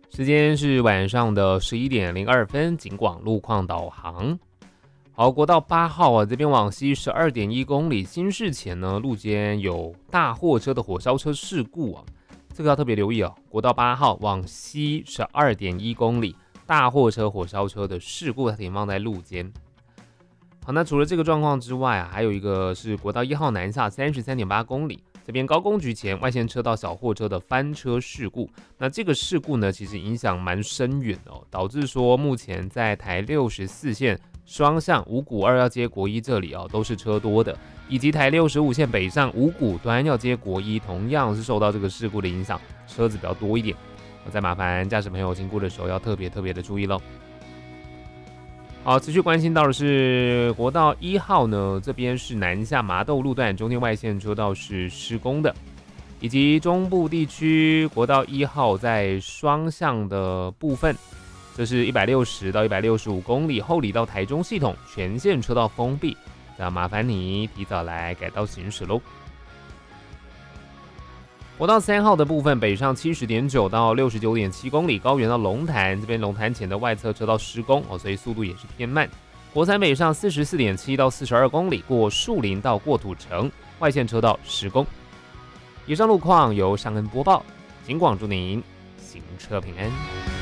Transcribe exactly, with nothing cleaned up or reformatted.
时间是晚上的十一点零二分，警广路况导航。好，国道八号啊，这边往西十二点一公里，新市前呢，路肩有大货车的火烧车事故啊，这个要特别留意哦。国道八号往西十二点一公里，大货车火烧车的事故，它停放在路肩。好，那除了这个状况之外啊，还有一个是国道一号南下三十三点八公里。这边高工局前外线车道小货车的翻车事故，那这个事故呢，其实影响蛮深远哦，导致说目前在台六十四线双向五股二要接国一这里哦，都是车多的，以及台六十五线北上五股端要接国一，同样是受到这个事故的影响，车子比较多一点。再麻烦驾驶朋友经过的时候要特别特别的注意喽。好，持续关心到的是国道一号呢，这边是南下麻豆路段中间外线车道是施工的，以及中部地区国道一号在双向的部分，这是一百六十到一百六十五公里后里到台中系统全线车道封闭，那麻烦你提早来改道行驶喽。国道三号的部分，北上七十点九到六十九点七公里，高原到龙潭，这边龙潭前的外侧车道施工哦，所以速度也是偏慢。国三北上四十四点七到四十二公里，过树林到过土城，外线车道施工。以上路况由尚恩播报，警广祝您行车平安。